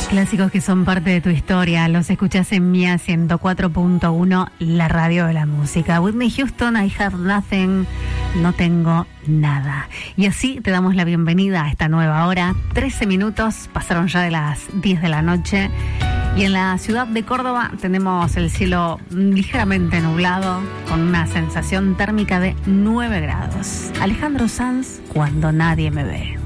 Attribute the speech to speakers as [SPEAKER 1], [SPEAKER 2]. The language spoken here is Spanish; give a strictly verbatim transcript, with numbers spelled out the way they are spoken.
[SPEAKER 1] Clásicos que son parte de tu historia, los escuchás en Mía ciento cuatro punto uno, la radio de la música. Whitney Houston, I Have Nothing, no tengo nada. Y así te damos la bienvenida a esta nueva hora. trece minutos, pasaron ya de las diez de la noche. Y en la ciudad de Córdoba tenemos el cielo ligeramente nublado, con una sensación térmica de nueve grados. Alejandro Sanz, Cuando nadie me ve.